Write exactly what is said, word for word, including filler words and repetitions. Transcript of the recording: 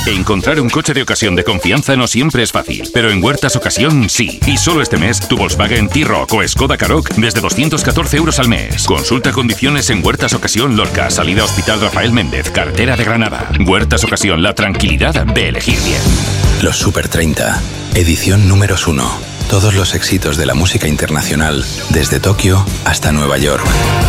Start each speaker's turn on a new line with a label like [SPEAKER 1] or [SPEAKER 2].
[SPEAKER 1] Encontrar un coche de ocasión de confianza no siempre es fácil, pero en Huertas Ocasión sí. Y solo este mes, tu Volkswagen T-Roc o Skoda Karoq desde doscientos catorce euros al mes. Consulta condiciones en Huertas Ocasión Lorca, salida Hospital Rafael Méndez, carretera de Granada. Huertas Ocasión, la tranquilidad de elegir bien.
[SPEAKER 2] Los Super treinta, edición números uno. Todos los éxitos de la música internacional, desde Tokio hasta Nueva York.